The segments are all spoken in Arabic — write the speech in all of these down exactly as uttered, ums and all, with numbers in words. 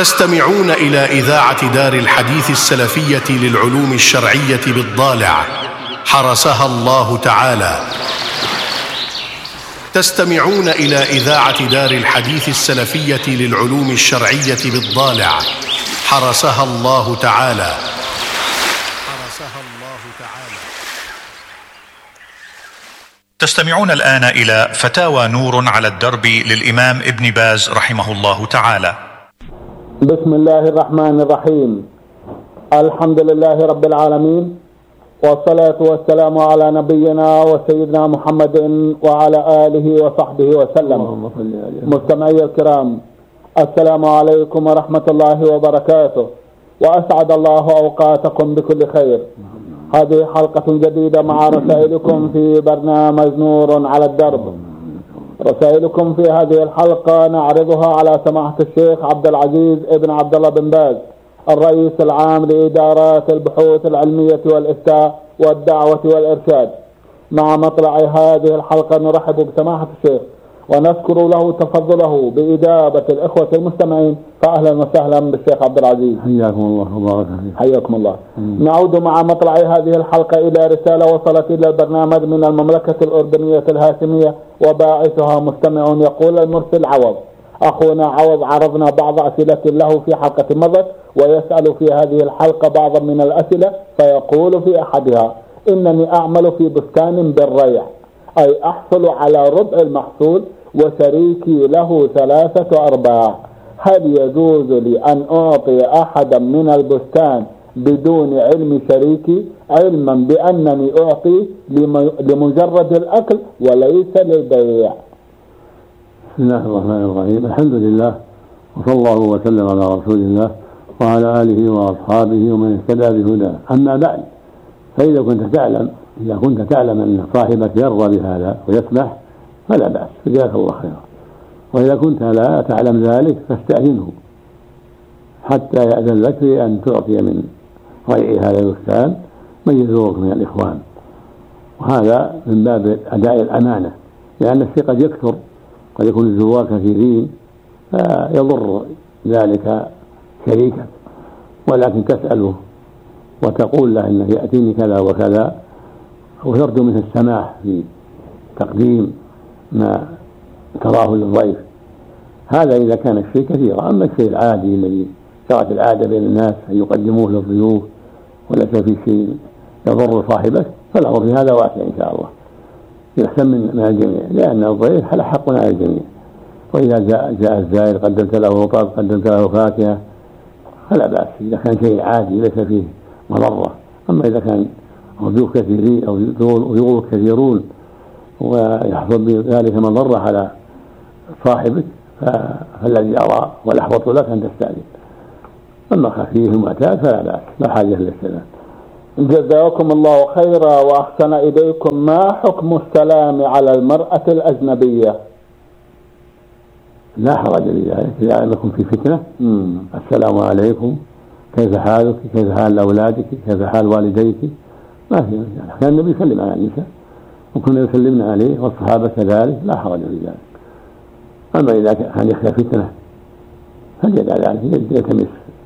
تستمعون إلى إذاعة دار الحديث السلفية للعلوم الشرعية بالضالع حرسها الله تعالى. تستمعون إلى إذاعة دار الحديث السلفية للعلوم الشرعية بالضالع حرسها الله تعالى. حرسها الله تعالى. تستمعون الآن إلى فتاوى نور على الدرب للإمام ابن باز رحمه الله تعالى. بسم الله الرحمن الرحيم. الحمد لله رب العالمين، والصلاة والسلام على نبينا وسيدنا محمد وعلى آله وصحبه وسلم. مستمعي الكرام، السلام عليكم ورحمة الله وبركاته، وأسعد الله أوقاتكم بكل خير. هذه حلقة جديدة مع رسائلكم في برنامج نور على الدرب. رسائلكم في هذه الحلقة نعرضها على سماحة الشيخ عبد العزيز ابن عبد الله بن باز، الرئيس العام لإدارات البحوث العلمية والإفتاء والدعوة والإرشاد. مع مطلع هذه الحلقة نرحب بسماحة الشيخ ونذكر له تفضله بإجابة الإخوة المستمعين. فأهلا وسهلا بالشيخ عبد العزيز. حياكم الله وبارك فيك. حياكم الله. مم. نعود مع مطلع هذه الحلقة إلى رسالة وصلت إلى البرنامج من المملكة الأردنية الهاشمية، وباعثها مستمع يقول: المرسل عوض. أخونا عوض عرضنا بعض أسئلة له في حلقة مضت، ويسأل في هذه الحلقة بعضا من الأسئلة، فيقول في أحدها: إنني أعمل في بستان بالريح، أي أحصل على ربع المحصول، وشريكي له ثلاثة أرباع. هل يجوز لي أن أعطي أحدا من البستان بدون علم شريكي، علما بأنني أعطي لمجرد الأكل وليس للبيع؟ بسم الله الرحمن الرحيم. الحمد لله، وصلى الله وسلم على رسول الله وعلى آله وأصحابه ومن اهتدى بهداه. أما بعد، فإذا كنت تعلم إذا كنت تعلم أن صاحبك يرضى بهذا ويسمح فلا بأس، جزاك الله خيرا. وإذا كنت لا تعلم ذلك فاستأذنه حتى يأذن لك في أن تعطي من ريع هذا البستان من يزورك من الإخوان، وهذا من باب أداء الأمانة، لأن الشيء قد يكثر، قد يكون الزوار كثيرين فيضر ذلك شريكك، ولكن تسأله وتقول له إنه يأتيني كذا وكذا، وترجو منه السماح في تقديم ما تراه للضيف. هذا إذا كان الشيء كثيرا. أما الشيء العادي الذي جرت العادة بين الناس أن يقدموه للضيوف وليس في شيء يضر صاحبه، فالأمر في هذا واسع إن شاء الله، يحسن من الجميع، لأن الضيف حق على الجميع. وإذا جاء, جاء الزائر قدمت له رطب، قدمت له فاكهة، فلا بأس إذا كان شيء عادي ليس فيه مضرة. أما إذا كان ضيوف كثيرين أو ضيوف كثيرون ويحصل بذلك مضرة على صاحبك، فالذي أرى والأحوط لك أن تستأذن. أما خفيه المعتاد فلا بأس، لا حاجة للاستئذان. جزاكم الله خيرا وأحسن إليكم. ما حكم السلام على المرأة الأجنبية؟ لا حرج لذلك إذا لم يكن في فتنة. مم. السلام عليكم، كيف حالك، كيف حال أولادك، كيف حال والديك، ما في. كان النبي يسلم على النساء وكنا يسلمنا عليه، والصحابة كذلك، لا حرج لذلك. أما إذا كان يخشى فتنة فليدع ذلك، يلتمس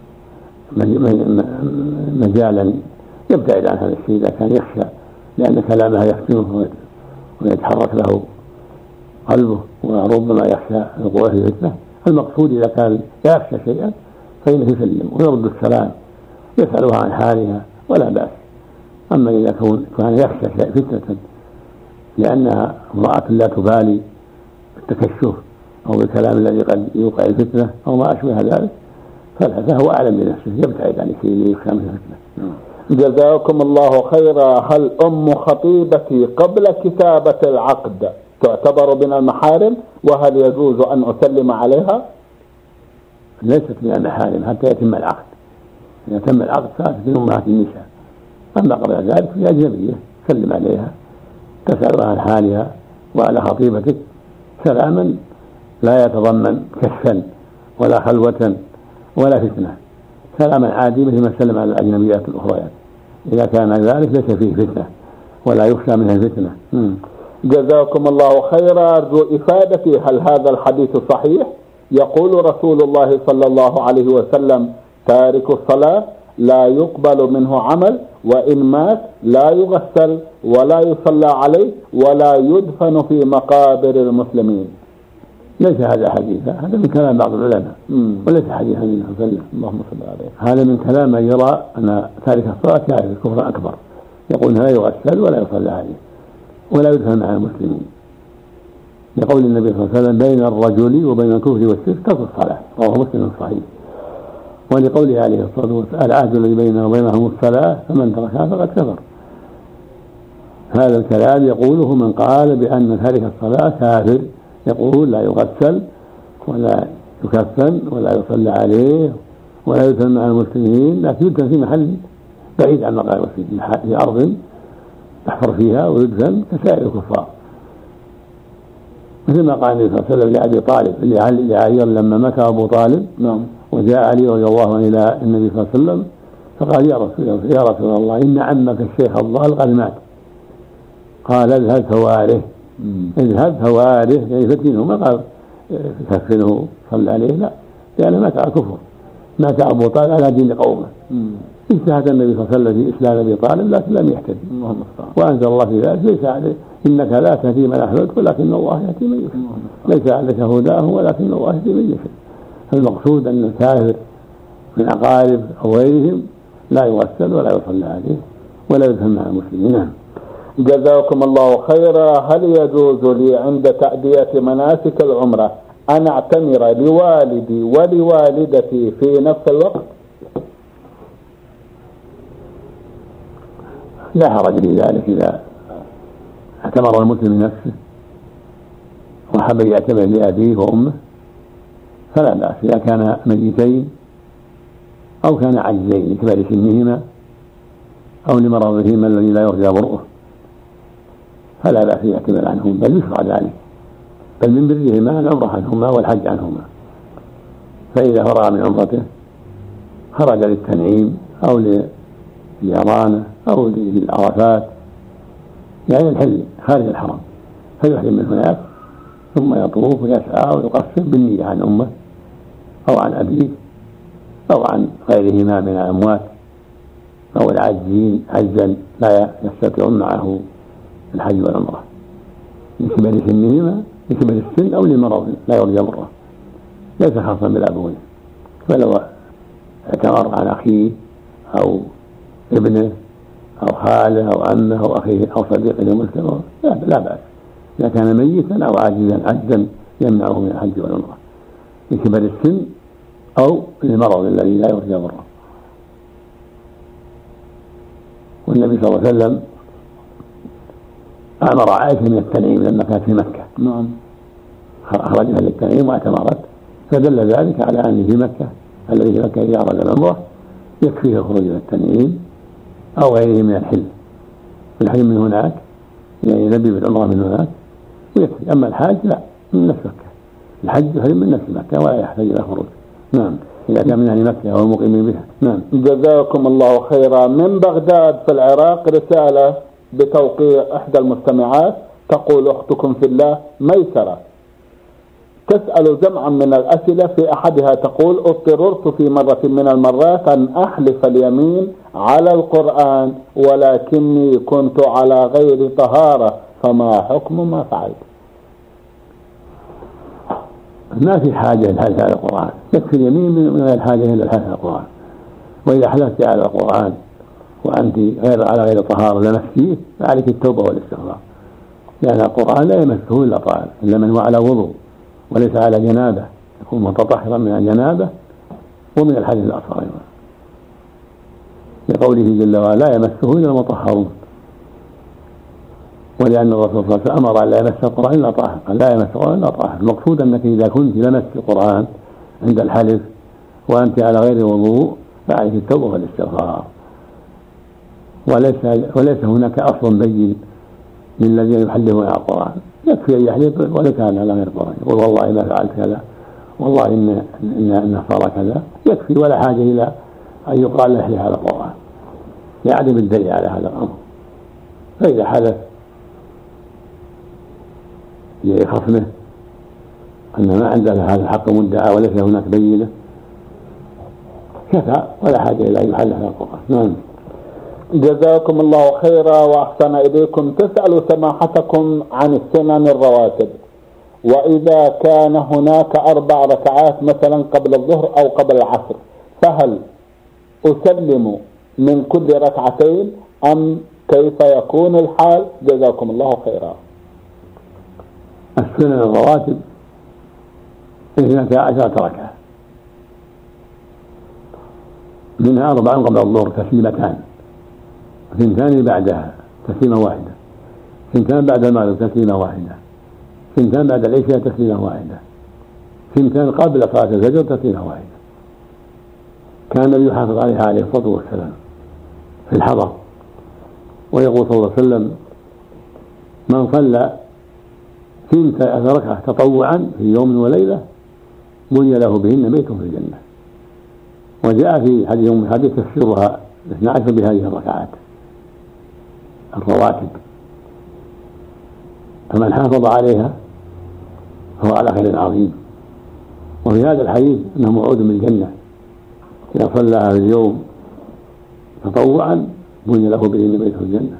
مجالا يبتعد عن هذا الشيء إذا كان يخشى، لأن كلامها يفتنه ويتحرك له قلبه، وربما يخشى الوقوع في فتنة. المقصود إذا كان يخشى شيئا فإنه يسلم ويرد السلام، يسألها عن حالها ولا بأس. أما إذا كان يخشى فتنة لأنها امرأة لا تبالي بالتكشف أو بالكلام الذي قد يوقع الفتنة أو ما أشبه ذلك، فهو أعلم بنفسه، يبتعد عن الشيء اللي يخشى من الفتنة. جزاكم الله خيرا. هل أم خطيبتي قبل كتابة العقد تعتبر من المحارم، وهل يجوز أن أسلم عليها؟ ليست من المحارم حتى يتم العقد. إذا تم العقد فاتت من أمهات النساء. أما قبل ذلك فهي أجنبية، سلم عليها، تسألها عن حالها وعلى خطيبتك سلاما لا يتضمن كشفا ولا خلوة ولا فتنة، سلاما عادي مثل ما سلم على الأجنبيات الأخريات. إذا كان ذلك ليس فيه فتنة ولا يخشى منها الفتنة. جزاكم الله خيرا. أرجو إفادتي، هل هذا الحديث صحيح؟ يقول رسول الله صلى الله عليه وسلم: تارك الصلاة لا يقبل منه عمل، وإن مات لا يغسل ولا يصلى عليه ولا يدفن في مقابر المسلمين. ليس هذا حديثا، هذا من كلام بعض العلماء وليس حديثا النبي صلى الله عليه وسلم. اللهم صل عليه. هذا من كلام من يرى أن تارك الصلاة كافر كفر أكبر، يقول لا يغسل ولا يصلى عليه ولا يدفن مع المسلمين، لقول النبي صلى الله عليه وسلم: بين الرجل وبين الكفر والشرك ترك الصلاة، رواه مسلم صحيح. ولقوله عليه الصلاة والسلام: العهد الذي بيننا وبينهم الصلاة فمن تركها فقد كفر. هذا الكلام يقوله من قال بأن تارك الصلاة كافر، يقول لا يغسل ولا يكفن ولا يصلى عليه ولا يدفن مع المسلمين، لكن يدفن في محل بعيد عن مقام المسلمين، في أرض يحفر فيها ويدفن كسائر الكفار، مثل ما قال النبي صلى الله عليه وسلم لأبي طالب لعلي لما مات أبو طالب نعم وجاء علي رضي الله عنه إلى النبي صلى الله عليه وسلم فقال: يا رسول الله يا رسول الله إن عمك الشيخ الضال قد مات. قال: اذهب فواره اذهب فواره، يعني فتنه، ما قال كفنه صلى عليه، لا، لأنه مات على كفر، مات أبو طالب على دين قومه. اجتهد النبي صلى الله عليه وسلم في إسلام أبي طالب لكن لم يهتدي، وأنزل الله في ذلك: ليس عليه إنك لا تهدي من أحببت ولكن الله يهدي من يشاء، ليس عليك هداهم ولكن الله يهدي من يشاء. المقصود أن الكافر من أقارب أو غيرهم لا يغسل ولا يصلى عليه ولا يدفن مع المسلمين. جزاكم الله خيرا. هل يجوز لي عند تأدية مناسك العمرة أن أعتمر لوالدي ولوالدتي في نفس الوقت؟ لا حرج في ذلك إذا اعتمر المسلم لنفسه وحب يعتمر لأبيه وأمه فلا بأس، إذا كان ميتين أو كان عجزين لكبر سنهما أو لمرضهما الذي لا يرجى برؤه فلا بأس يعتمر عنهم، بل يشرع ذلك، بل من برهما العمرة عنهما والحج عنهما. فإذا فرغ من عمرته خرج للتنعيم أو لليرانة أو للعرفات، يعني الحل خارج الحرم، فيحرم من هناك ثم يطوف ويسعى ويقصر بالنية عن أمه أو عن أبيه أو عن غيرهما من الأموات أو العاجزين عجزا لا يستطيعون معه الحج والعمرة لكبر سنهما، لكبر السن أو لمرض لا يرجى بره، ليس خاصا بالأبوين. فلو اعتمر عن أخيه أو ابنه أو خاله أو عمه أو أخيه أو صديقه المسلم لا بأس، إذا كان ميتا أو عاجزا عجزا يمنعه من الحج والعمرة لكبر السن أو للمرض الذي لا يرجى بره. والنبي صلى الله عليه وسلم أمر عائشة من التنعيم لما كانت في مكة، نعم، خرجها للتنعيم واعتمرت، فدل ذلك على أن في مكة الذي في مكة إذا أراد العمرة يكفيه الخروج إلى التنعيم أو غيره من الحل، الحل من هناك يعني يلبي بالعمرة من هناك ويكفي. أما الحاج لا، من نفس مكة، الحج يحرم من نفس مكة ولا يحتاج إلى خروج، نعم، إذا كان من أهل مكة أو المقيمين بها. نعم. جزاكم الله خيرا. من بغداد في العراق رسالة بتوقيع إحدى المستمعات تقول: أختكم في الله ميسرة تسأل جمعا من الأسئلة، في أحدها تقول: اضطررت في مرة من المرات أن أحلف اليمين على القرآن ولكني كنت على غير طهارة، فما حكم ما فعلت؟ ما في حاجة للحلف على القرآن، يكفي اليمين من غير حاجة إلى الحلف على القرآن. وإذا حلفت على القرآن وأنت غير على غير طهارة لنفسه فعليك التوبة والاستغفار، لأن القرآن لا يمسه إلا طاهر، إلا من هو على وضوء وليس على جنابه، يكون متطهرا من الجنابة ومن الحدث الأصغر أيضا، لقوله جل وعلا: لا يمسه إلا المطهرون. ولأن الرسول صلى الله عليه وسلم أمر أن لا يمس القرآن إلا طاهر، قال: لا يمس القرآن إلا طاهر. المقصود أنك إذا كنت لمست القرآن عند الحلف وأنت على غير وضوء فعليك التوبة والاستغفار، وليس وليس هناك أصل بين للذين يحلفون على القرآن، يكفي أن يحلف ولو كان على غير القرآن، يقول: والله ما فعلت كذا، والله إن إن إن صار كذا، يكفي، ولا حاجة إلى أن يقال له يحلف على القرآن، يعدم الدليل على هذا الأمر. فإذا حلف لخصمه أن ما عنده هذا الحق مدعى وليس هناك بينة كفى ولا حاجة إلى أن يحل على القرآن. نعم. جزاكم الله خيرا وأحسن إليكم. تسأل سماحتكم عن السنن الرواتب، وإذا كان هناك أربع ركعات مثلا قبل الظهر أو قبل العصر، فهل أسلم من كل ركعتين أم كيف يكون الحال؟ جزاكم الله خيرا. السنن الرواتب اثنتا عشرة ركعة، منها أربع قبل الظهر تسليمتان، ثنتان بعدها تسليمة واحدة، ثنتان بعد المغرب تسليمة واحدة، ثنتان بعد العشاء تسليمة واحدة، ثنتان قبل صلاة الفجر تسليمة واحدة. كان النبي يحافظ عليها عليه الصلاة والسلام في الحضر، ويقول صلى الله عليه وسلم: من صلى ثنتا ركعة تطوعا في يوم وليلة بني له بهن بيت في الجنة. وجاء في حديث من حديث تفسيرها اثنا عشر بهذه الركعات الرواتب، فمن حافظ عليها فهو على خير عظيم. وفي هذا الحديث انه موعود بالجنة، إذا صلىها في اليوم تطوعا بني له بهن بيت في الجنة.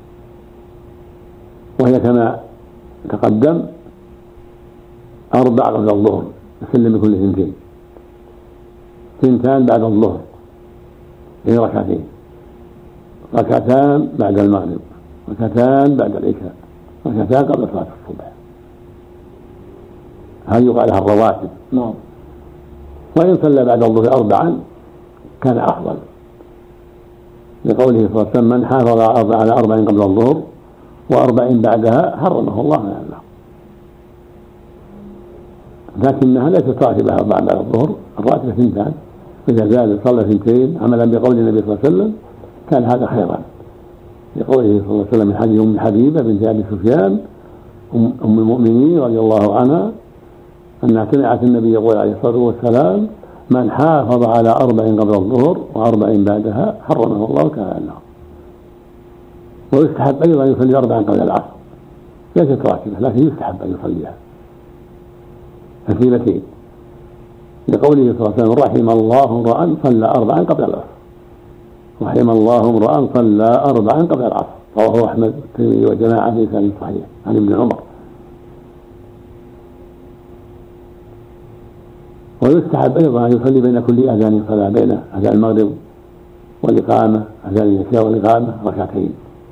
وهي كما تقدم أربع قبل الظهر يسلم بكل ثنتين، ثنتان بعد الظهر في ركعتين، ركعتان بعد المغرب، ركعتان بعد العشاء، ركعتان قبل صلاة الصبح. هذه يقال لها الرواتب. نعم. وإن صلى بعد الظهر أربعا كان أفضل، لقوله صلى الله عليه وسلم: من حافظ على أربع قبل الظهر وأربع بعدها حرمه الله على النار. لكنها ليست راتبة أربع بعد الظهر، الراتبة ثنتان، إذا زاد صلى ثنتين عملا بقول النبي صلى الله عليه وسلم كان هذا خيرا، لقوله صلى الله عليه وسلم من حديث أم حبيبة بنت أبي سفيان أم المؤمنين رضي الله عنها أنها سمعت النبي يقول عليه الصلاة والسلام: من حافظ على أربع قبل الظهر وأربع بعدها حرمه الله كان على النار. ويستحب أيضا يصلي أربعا قبل العصر، ليست راتبة لكن يستحب أن يصليها تسليمتين، لقوله صلى الله عليه وسلم: رحم الله امرأ صلى أربعا قبل العصر. رحم الله امرأ صلى أربعا قبل العصر، رواه أحمد وجماعة في سنة صحيح عن ابن عمر. ويستحب أيضا أن يصلي بين كل أذان صلاة، بين أذان المغرب والإقامة، أذان العشاء والإقامة ركعتين،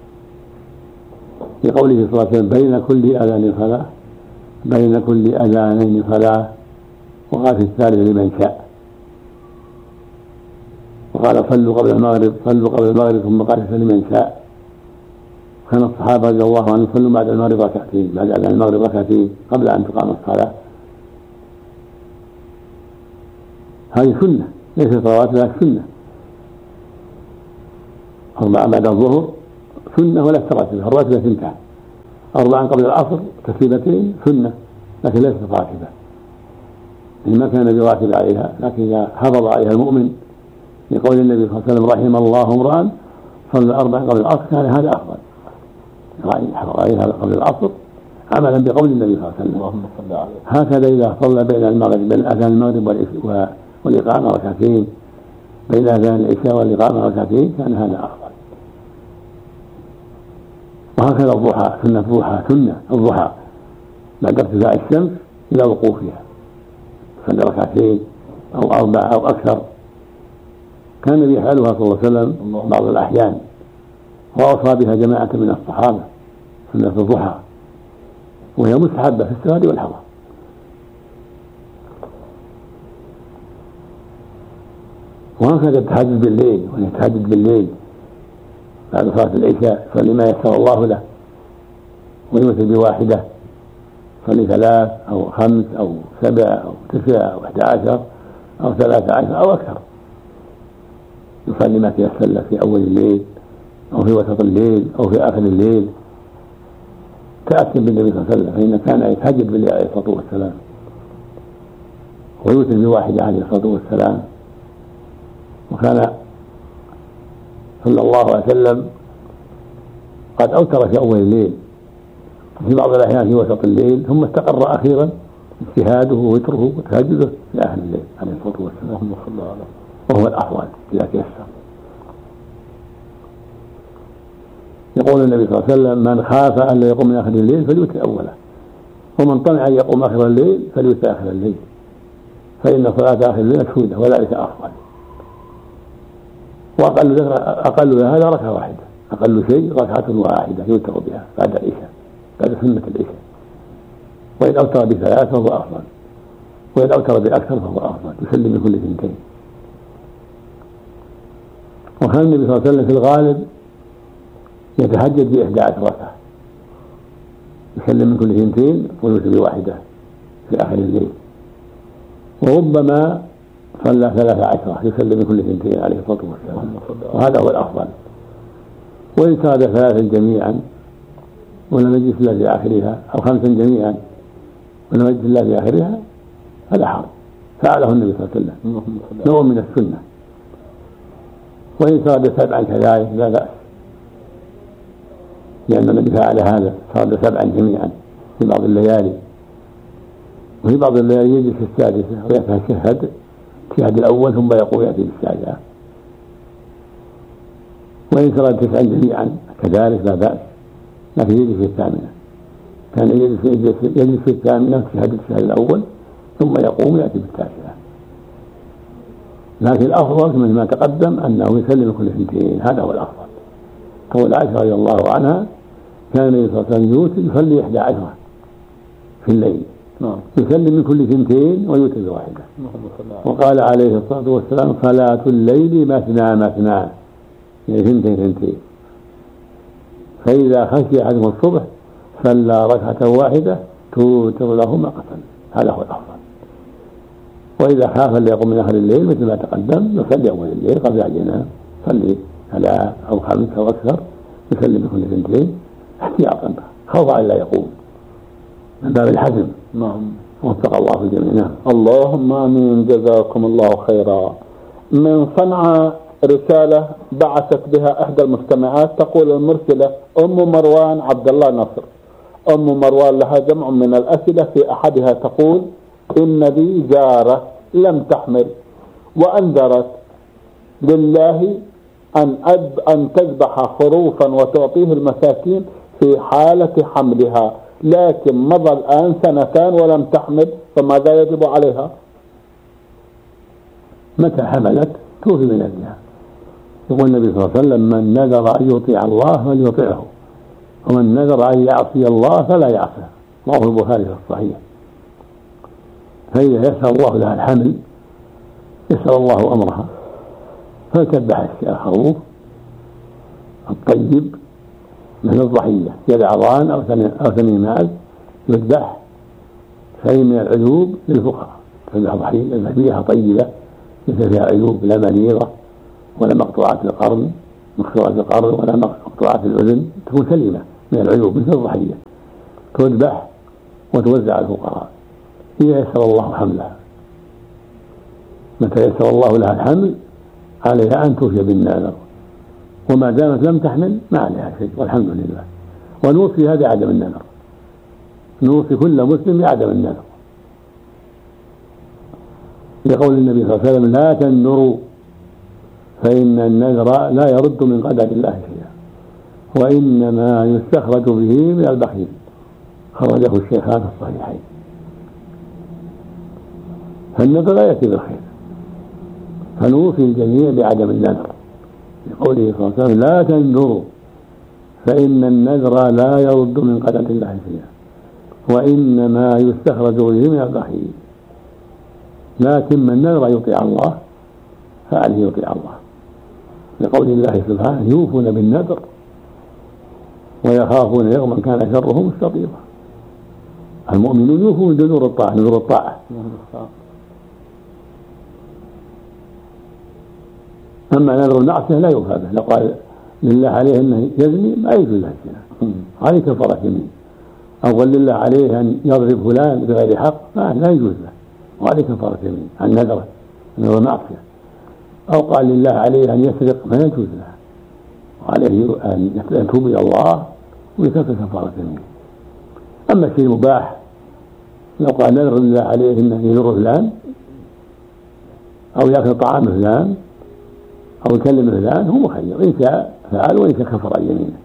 لقوله صلى الله عليه وسلم: بين كل أذان صلاة، بين كل أذانين صلاة. وقال في الثالث: لمن شاء. وقال: صلوا قبل المغرب، صلوا قبل المغرب، ثم قال: لمن شاء. كان الصحابة رضي الله عنهم يصلوا بعد المغرب ركعتين، بعد أذان المغرب ركعتين قبل أن تقام الصلاة. هذه سنة ليست رواتب لكن سنة. أربعة بعد الظهر سنة ولا راتبة، الراتبة ثنتان. أربعا قبل العصر تسليمتين سنة لكن ليست راتبة، ما كان براتب عليها، لكن إذا حافظ عليها المؤمن لقول النبي صلى الله عليه وسلم: رحم الله امرأ صلى أربعا قبل العصر كان هذا أفضل. حافظ عليها قبل العصر عملا بقول النبي صلى الله عليه وسلم. هكذا إذا صلى بين المغرب بين أذان المغرب والإقامة ركعتين، بين أذان العشاء والإقامة ركعتين كان هذا أفضل. وهكذا الضحى، سنة الضحى، سنة الضحى بعد ارتفاع الشمس إلى وقوفها، صلى ركعتين أو أربع أو أكثر. كان النبي يفعلها صلى الله عليه وسلم بعض الأحيان، وأوصى بها جماعة من الصحابة، سنة الضحى، وهي مستحبة في السفر والحضر. وهكذا التهجد بالليل، وأن يتهجد بالليل بعد صلاة العشاء يصلي ما يسر الله له، ويوتر بواحدة، يصلي ثلاث أو خمس أو سبع أو تسع أو أحد عشر أو ثلاثة عشر أو أكثر، يصلي ما تيسر له في أول الليل أو في وسط الليل أو في آخر الليل، تأثم بالنبي صلى الله عليه وسلم، فإنه كان يتهجد بالليل عليه الصلاة والسلام ويوتر بواحدة عليه الصلاة والسلام. وكان صلى الله عليه وسلم قد أوتر في أول الليل، في بعض الأحيان في وسط الليل، ثم استقر أخيرا اجتهاده ووتره وتهجده في آخر الليل عليه الصلاة والسلام، وهو الأفضل إذا تيسر. يقول النبي صلى الله عليه وسلم: من خاف أن لا يقوم من آخر الليل فليوتر أوله، ومن طمع أن يقوم آخر الليل فليوتر آخر الليل، فإن صلاة آخر الليل مشهودة وذلك أفضل. وأقل أقل هذا ركعة واحدة، أقل شيء ركعة واحدة يوتر بها بعد العشاء، بعد سنة العشاء. وإن أوتر بثلاث فهو أفضل، وإن أوتر بأكثر فهو أفضل، يسلم من كل اثنتين. وكان النبي صلى الله عليه وسلم في الغالب يتهجد بإحدى عشر ركعة، يسلم من كل اثنتين ويوتر بواحدة في آخر الليل. وربما صلى ثلاث عشرة يسلم من كل اثنتين عليه الصلاة والسلام، وهذا هو الأفضل. وإن ساد ثلاثا جميعا ولم يجلس إلا في آخرها، أو خمسا جميعا ولم يجلس إلا في آخرها، هذا حرام، فعله النبي صلى الله عليه وسلم، نوع من السنة. وإن ساد سبعا كذلك لا بأس، لأن النبي فعل هذا، ساد سبعا جميعا في بعض الليالي، وفي بعض الليالي يجلس في السادسة ويتشهد التشهد الأول ثم يقوم يأتي بالسابعة. وإن سرد تسعا جميعا كذلك لا بأس، لكن يجلس في الثامنة، كان يجلس في الثامنة ويتشهد التشهد الأول ثم يقوم يأتي بالتاسعة. لكن الأفضل من ما تقدم أنه يسلم كل اثنتين، هذا هو الأفضل. قول عائشة رضي الله عنها: كان النبي صلى الله عليه وسلم يصلي إحدى عشرة في الليل، يسلم من كل اثنتين ويوتر بواحدة. وقال عليه الصلاة والسلام: صلاة الليل مثنى مثنى، يعني ثنتين ثنتين، فإذا خشي أحدهم الصبح صلى ركعة واحدة توتر له ما قتل، هذا هو الأفضل. وإذا خاف أن يقوم من آخر الليل مثل ما تقدم يصلي أول الليل قبل أن ينام، يصلي ثلاث أو خمس أو أكثر، يسلم من كل ثنتين احتياطا خوفا أن لا يقوم، من باب الحزم. نعم. وفق الله الجميع. اللهم آمين، جزاكم الله خيرا. من صنعاء رسالة بعثت بها إحدى المستمعات، تقول المرسلة أم مروان عبد الله نصر. أم مروان لها جمع من الأسئلة، في أحدها تقول: إن لي جارة لم تحمل، وأنذرت لله أن أب أن تذبح خروفا وتعطيه المساكين في حالة حملها، لكن مضى الآن سنتان ولم تحمل، فماذا يجب عليها؟ متى حملت توفي من أجلها. يقول النبي صلى الله عليه وسلم: من نذر أن يطيع الله فليطيعه، ومن نذر أن يعصي الله فلا يعصيه. رواه البخاري في الصحيح. فإذا يسر الله لها الحمل يسر الله أمرها، فلتذبح الخروف الطيب مثل الضحية، يدعران أو ثني ماعز، يذبح شيء من العيوب للفقراء، تذبح ضحية ذبيحة طيبة ليس فيها عيوب، لا مريضة ولا مقطوعات القرن مقطوعات القرن ولا مقطوعات الأذن، تكون سليمة من العيوب مثل الضحية، تذبح وتوزع على الفقراء إذا يسر الله حملها. متى يسر الله لها الحمل عليها أن توفي بالنذر، وما دامت لم تحمل ما عليها شيء، والحمد لله. ونوصي هذا عدم النذر، نوصي كل مسلم بعدم النذر، لقول النبي صلى الله عليه وسلم: لا تنذروا فإن النذر لا يرد من قدر الله شيئا، وإنما يستخرج به من البخيل. خرجه الشيخان في الصحيحين. فالنذر لا يأتي بالخير، فنوصي الجميع بعدم النذر، لقوله صلى الله عليه وسلم: لا تنذروا فإن النذر لا يرد من قدر الله شيئا، وإنما يستخرج به من البخيل. لكن من نذر يطيع الله فعليه يطيع الله، لقول الله سبحانه: يوفون بالنذر ويخافون يوما كان شره مستطيرا. المؤمنون يوفون بنذور الطاعة، نذور الطاعة. أما نذر المعصية لا يوفى به، لو قال لله عليه أنه يزني ما يجوز له الزنا، هذه كفارة يمين. أو قال لله عليه أن يضرب فلان بغير حق لا يجوز له، وهذه كفارة يمين عن نذره نذر المعصية. أو قال لله عليه أن يسرق ما يجوز له، وعليه أن يتوب إلى الله ويكفر كفارة يمين. أما الشيء المباح لو قال نذر الله عليه انه يزور فلان او ياكل طعام فلان او يكلم فلان هو مخير، ان شاء فعل وان شاء كفر عن يمينه.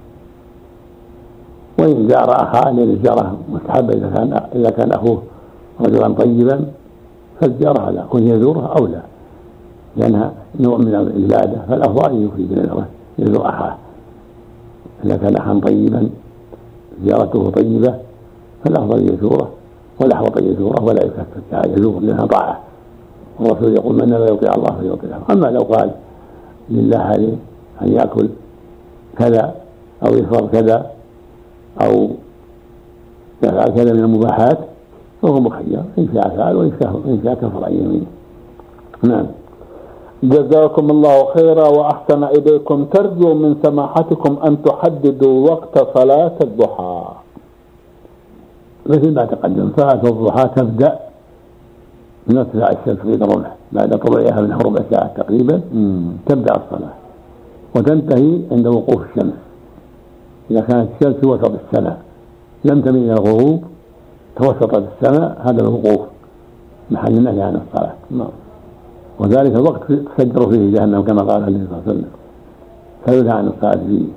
وان زار اخاه لان الزياره مستحبه اذا كان اذا كان اخوه رجلا طيبا فالزياره على كون يزوره او لا، لانها نوع من العباده، فالافضل ان يخرج نذره يزور اخاه. اذا كان اخا طيبا زيارته طيبه فالافضل يزوره والاحوط ان يزوره ولا يكفر تعالى يزور لانها طاعه، والرسول يقول من لا يطيع الله فيطيعه. اما لو قال لله عليه ان ياكل كذا او يشرب كذا او يفعل كذا من المباحات فهو مخير، ان شاء فعل وان شاء كفر عن يمينه. نعم. جزاكم الله خيرا وأحسن إليكم. ترجو من سماحتكم أن تحددوا وقت صلاة الضحى. مثل ما تقدم، صلاة الضحى تبدأ من ارتفاع الشمس في الرمح بعد طلوعها من ربع ساعة تقريبا. مم. تبدأ الصلاة وتنتهي عند وقوف الشمس. إذا كانت الشمس في وسط السماء لم تميل إلى الغروب توسطت السماء هذا الوقوف محل النهي عن الصلاة. مم. وذلك الوقت تفجر فيه جهنم كما قال النبي صلى الله عليه وسلم، فينهى عن الصلاة فيه.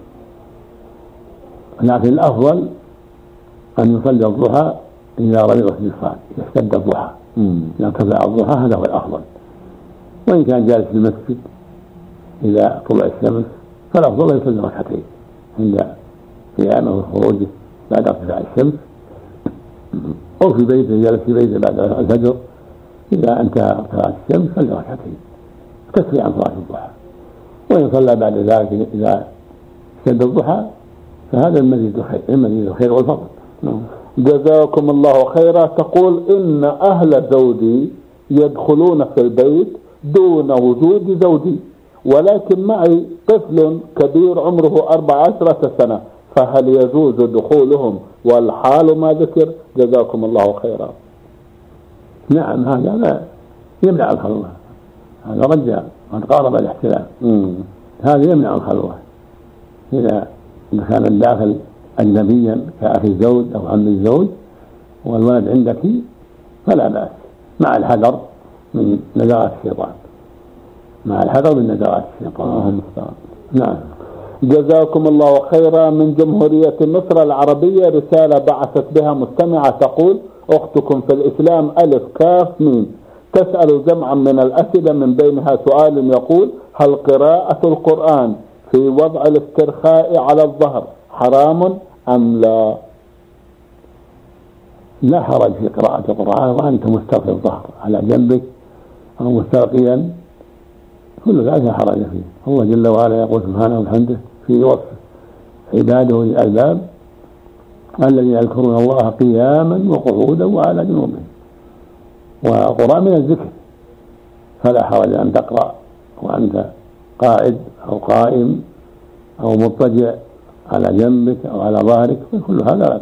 لكن الأفضل أن يصلي الضحى إذا رمضت الصلاة، إذا اشتد الضحى، إذا ارتفع الضحى هذا هو الأفضل. وإن كان جالس في المسجد إذا طلع الشمس فالأفضل يصلي ركعتين عند قيامه وخروجه بعد ارتفاع الشمس، أو في بيته جالس في بيته بعد الفجر إذا انتهى ارتفاع الشمس صلى ركعتين تكفي عن صلاة الضحى. وإن صلى بعد ذلك إذا اشتد الضحى فهذا المزيد الخير المزيد الخير والفضل. جزاكم الله خيرا. تقول إن أهل زوجي يدخلون في البيت دون وجود زوجي، ولكن معي طفل كبير عمره أربع عشرة سنة، فهل يجوز دخولهم والحال ما ذكر؟ جزاكم الله خيرا. نعم، هذا لا يمنع الخلوة، هذا رجع قد قارب الاحتلال، هذا يمنع الخلوة. إذا كان الداخل أجنبيا كأخي الزوج أو عم الزوج والولد عندك فلا بأس، مع الحذر من نزغات الشيطان، مع الحذر من نزغات الشيطان. نعم. جزاكم الله خيرا. من جمهورية مصر العربية رسالة بعثت بها مستمعة تقول: أختكم في الإسلام ألف كاف ميم تسأل جمعا من الأسئلة، من بينها سؤال يقول: هل قراءة القرآن في وضع الاسترخاء على الظهر حرام أم لا؟ لا حرج في قراءة القرآن وأنت مستلقي الظهر على جنبك أو مستلقيا، كل ذلك لا حرج فيه. الله جل وعلا يقول سبحانه وبحمده في وصف عباده الألباب: الذين يذكرون الله قياما وقعودا وعلى جنوبهم. والقرآن من الذكر، فلا حرج أن تقرأ وأنت قاعد أو قائم أو مضطجع على جنبك أو على ظهرك، كل هذا لا